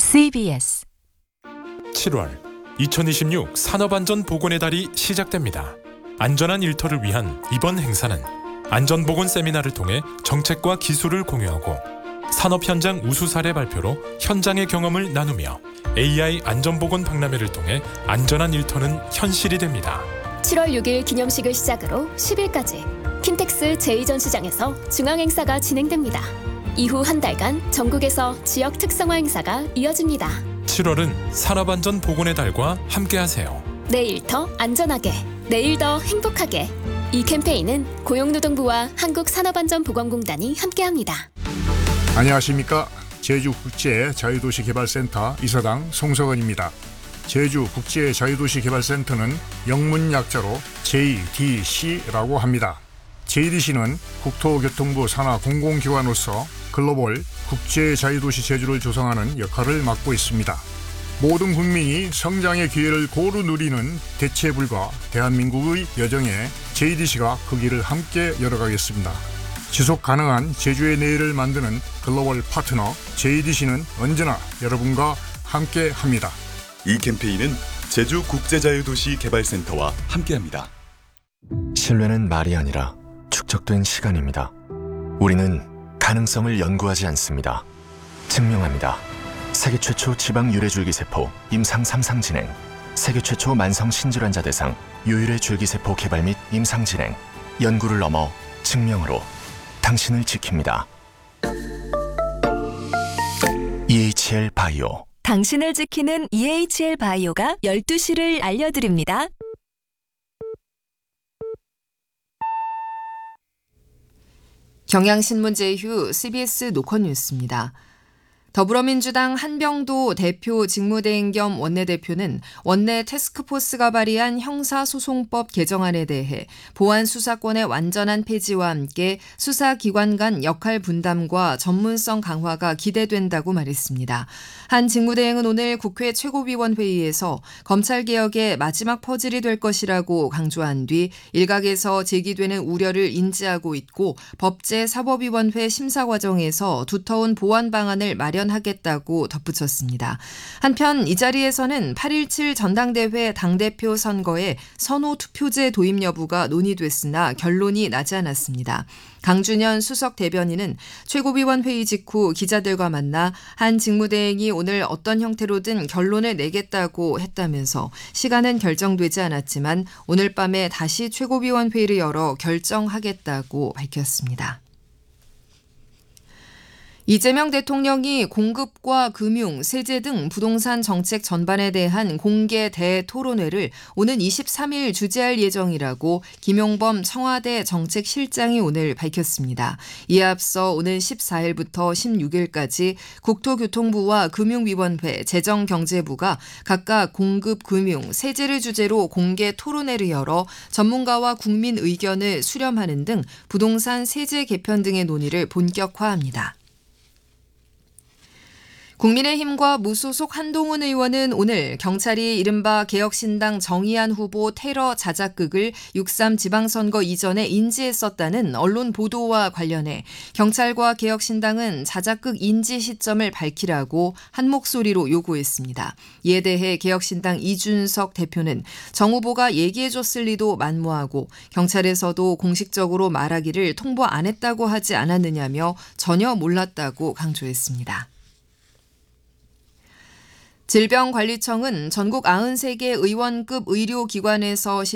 CBS 7월 2026 산업안전보건의 달이 시작됩니다. 안전한 일터를 위한 이번 행사는 안전보건 세미나를 통해 정책과 기술을 공유하고 산업 현장 우수 사례 발표로 현장의 경험을 나누며 AI 안전보건 박람회를 통해 안전한 일터는 현실이 됩니다. 7월 6일 기념식을 시작으로 10일까지 킨텍스 제2전시장에서 중앙행사가 진행됩니다. 이후 한 달간 전국에서 지역 특성화 행사가 이어집니다. 7월은 산업안전보건의 달과 함께하세요. 내일 더 안전하게, 내일 더 행복하게. 이 캠페인은 고용노동부와 한국산업안전보건공단이 함께합니다. 안녕하십니까. 제주국제자유도시개발센터 이사장 송석원입니다. 제주국제자유도시개발센터는 영문 약자로 JDC라고 합니다. JDC는 국토교통부 산하 공공기관으로서 글로벌 국제자유도시 제주를 조성하는 역할을 맡고 있습니다. 모든 국민이 성장의 기회를 고루 누리는 대체불가 대한민국의 여정에 JDC가 그 길을 함께 열어가겠습니다. 지속가능한 제주의 내일을 만드는 글로벌 파트너 JDC는 언제나 여러분과 함께합니다. 이 캠페인은 제주국제자유도시개발센터와 함께합니다. 신뢰는 말이 아니라 축적된 시간입니다. 우리는 가능성을 연구하지 않습니다. 증명합니다. 세계 최초 지방 유래줄기세포 임상 3상 진행, 세계 최초 만성 신질환자 대상 유일의 줄기세포 개발 및 임상 진행, 연구를 넘어 증명으로 당신을 지킵니다. EHL 바이오. 당신을 지키는 EHL 바이오가 12시를 알려드립니다. 경향신문 제휴 CBS 노컷뉴스입니다. 더불어민주당 한병도 대표 직무대행 겸 원내대표는 원내 태스크포스가 발의한 형사소송법 개정안에 대해 보안 수사권의 완전한 폐지와 함께 수사기관 간 역할 분담과 전문성 강화가 기대된다고 말했습니다. 한 직무대행은 오늘 국회 최고위원회의에서 검찰개혁의 마지막 퍼즐이 될 것이라고 강조한 뒤 일각에서 제기되는 우려를 인지하고 있고 법제사법위원회 심사 과정에서 두터운 보완 방안을 마련하겠다고 덧붙였습니다. 한편 이 자리에서는 8.17 전당대회 당대표 선거에 선호 투표제 도입 여부가 논의됐으나 결론이 나지 않았습니다. 강준현 수석 대변인은 최고위원회의 직후 기자들과 만나 한 직무대행이 오늘 어떤 형태로든 결론을 내겠다고 했다면서 시간은 결정되지 않았지만 오늘 밤에 다시 최고위원회의를 열어 결정하겠다고 밝혔습니다. 이재명 대통령이 공급과 금융, 세제 등 부동산 정책 전반에 대한 공개 대토론회를 오는 23일 주재할 예정이라고 김용범 청와대 정책실장이 오늘 밝혔습니다. 이에 앞서 오는 14일부터 16일까지 국토교통부와 금융위원회, 재정경제부가 각각 공급, 금융, 세제를 주제로 공개 토론회를 열어 전문가와 국민 의견을 수렴하는 등 부동산 세제 개편 등의 논의를 본격화합니다. 국민의힘과 무소속 한동훈 의원은 오늘 경찰이 이른바 개혁신당 정의안 후보 테러 자작극을 6.3 지방선거 이전에 인지했었다는 언론 보도와 관련해 경찰과 개혁신당은 자작극 인지 시점을 밝히라고 한 목소리로 요구했습니다. 이에 대해 개혁신당 이준석 대표는 정 후보가 얘기해줬을 리도 만무하고 경찰에서도 공식적으로 말하기를 통보 안 했다고 하지 않았느냐며 전혀 몰랐다고 강조했습니다. 질병관리청은 전국 93개 의원급 의료기관에서